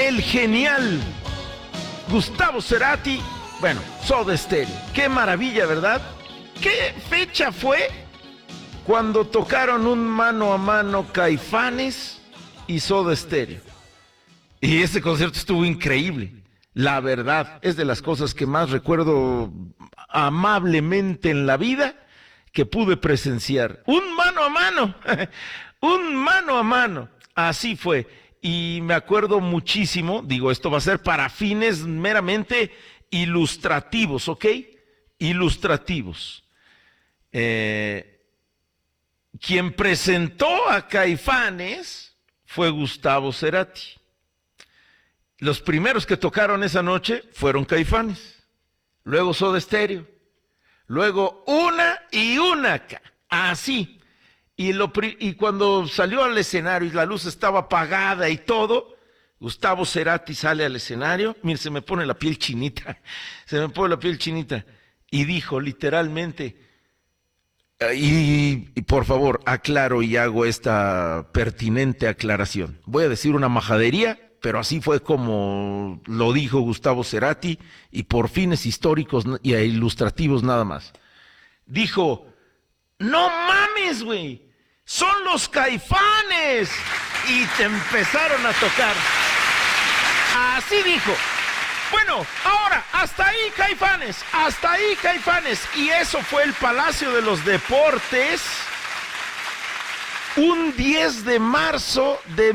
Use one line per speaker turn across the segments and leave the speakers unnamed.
el genial Gustavo Cerati, bueno, Soda Stereo. Qué maravilla, ¿verdad? ¿Qué fecha fue cuando tocaron un mano a mano Caifanes y Soda Stereo? Y ese concierto estuvo increíble. La verdad, es de las cosas que más recuerdo amablemente en la vida que pude presenciar. Un mano a mano, un mano a mano. Así fue. Y me acuerdo muchísimo, digo, esto va a ser para fines meramente ilustrativos, ¿ok? Ilustrativos. Quien presentó a Caifanes fue Gustavo Cerati. Los primeros que tocaron esa noche fueron Caifanes, luego Soda Stereo, luego una y una, así. Y cuando salió al escenario y la luz estaba apagada y todo, Gustavo Cerati sale al escenario, mire, se me pone la piel chinita, y dijo literalmente, y por favor, aclaro y hago esta pertinente aclaración. Voy a decir una majadería, pero así fue como lo dijo Gustavo Cerati, y por fines históricos y ilustrativos nada más. Dijo, no mames, güey, son los Caifanes. Y te empezaron a tocar. Así dijo. Bueno, ahora, hasta ahí Caifanes. Y eso fue el Palacio de los Deportes, un 10 de marzo de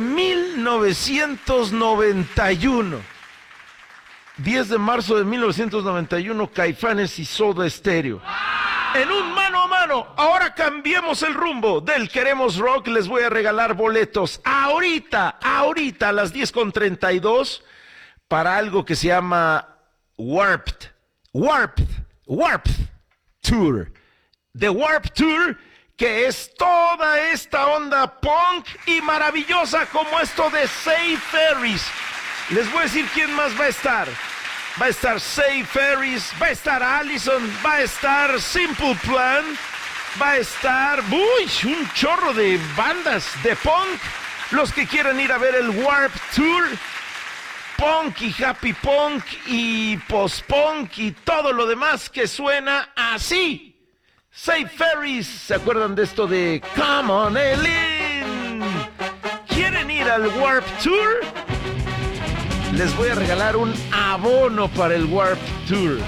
1991. 10 de marzo de 1991, Caifanes y Soda Stereo. En un mano a mano. Ahora cambiemos el rumbo del Queremos Rock. Les voy a regalar boletos ahorita a las 10:32 para algo que se llama Warped Tour. The Warped Tour, que es toda esta onda punk y maravillosa como esto de Say Ferris. Les voy a decir quién más va a estar. Va a estar Say Ferris, va a estar Allison, va a estar Simple Plan, va a estar un chorro de bandas de punk. Los que quieran ir a ver el Warp Tour, punk y happy punk y post-punk y todo lo demás que suena así. Say Ferris, ¿se acuerdan de esto de Come on Eileen? ¿Quieren ir al Warp Tour? Les voy a regalar un abono para el Warp Tour.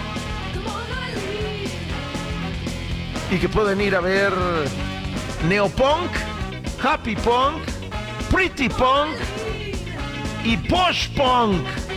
Y que pueden ir a ver Neopunk, Happy Punk, Pretty Punk y Posh Punk.